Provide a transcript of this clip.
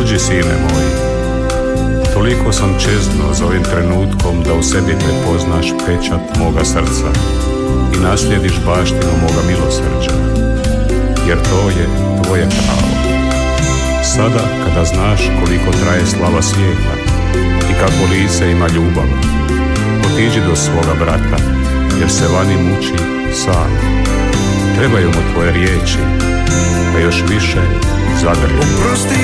Dođi, sine moj, toliko sam čeznuo za ovim trenutkom da u sebi prepoznaš pečat moga srca i naslijediš baštinu moga milosrđa, jer to je tvoje pravo. Sada kada znaš koliko traje slava svijeta i kako lice ima ljubav, otiđi do svoga brata, jer se vani muči sam. Trebaju mu tvoje riječi, a još više zagrli.